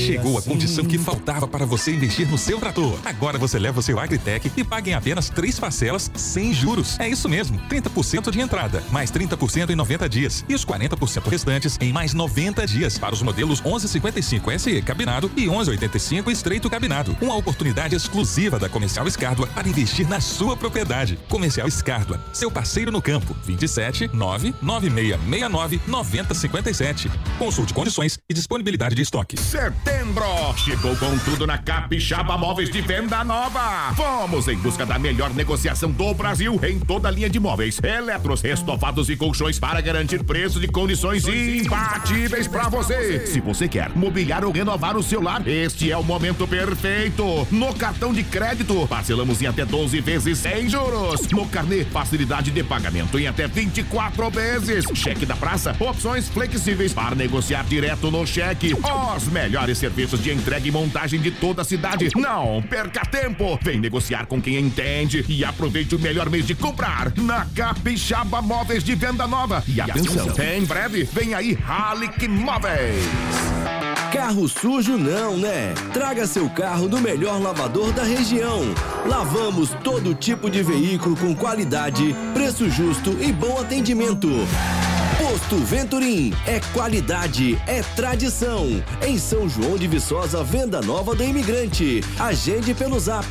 Chegou a condição que faltava para você investir no seu trator. Agora você leva o seu Agritech e paga em apenas 3 parcelas sem juros. É isso mesmo, 30% de entrada, mais 30% em 90 dias e os 40% restantes em mais 90 dias para os modelos 1155 SE cabinado e 1185 estreito cabinado. Uma oportunidade exclusiva da Comercial Escárdua para investir na sua propriedade. Comercial Escárdua, seu parceiro no campo. 27 99669 9057. Consulte condições e disponibilidade de estoque. Setembro chegou com tudo na Capixaba Móveis de Venda Nova. Vamos em busca da melhor negociação do Brasil em toda a linha de móveis, eletros, estofados e colchões para garantir preços e condições imbatíveis para você. Se você quer mobiliar ou renovar o seu lar, este é o momento perfeito. No cartão de crédito, parcelamos em até 12 vezes sem juros. No carnê, facilidade de pagamento em até 24 vezes. Cheque da praça, opções flexíveis para negociar direto no cheque. Os melhores serviços de entrega e montagem de toda a cidade. Não perca tempo. Vem negociar com quem entende e aproveite o melhor mês de comprar na Capixaba Móveis de Venda Nova. E atenção, em breve vem aí Halik Móveis. Carro sujo não, né? Traga seu carro no melhor lavador da região. Lavamos todo tipo de veículo com qualidade, preço justo e bom atendimento. Posto Venturim, é qualidade, é tradição. Em São João de Viçosa, Venda Nova do Imigrante. Agende pelo zap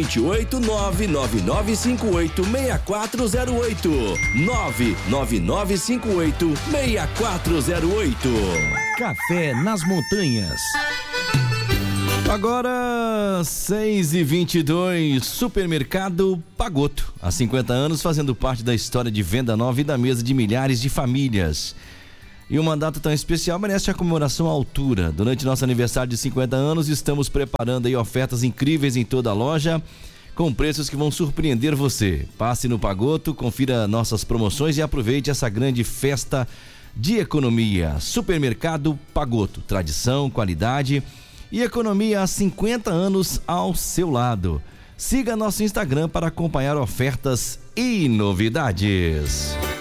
28999586408 999586408. Café nas Montanhas. Agora 6h22, Supermercado Pagoto. Há 50 anos fazendo parte da história de Venda Nova e da mesa de milhares de famílias. E uma data tão especial merece a comemoração à altura. Durante nosso aniversário de 50 anos, estamos preparando aí ofertas incríveis em toda a loja, com preços que vão surpreender você. Passe no Pagoto, confira nossas promoções e aproveite essa grande festa de economia. Supermercado Pagoto, tradição, qualidade e economia há 50 anos ao seu lado. Siga nosso Instagram para acompanhar ofertas e novidades.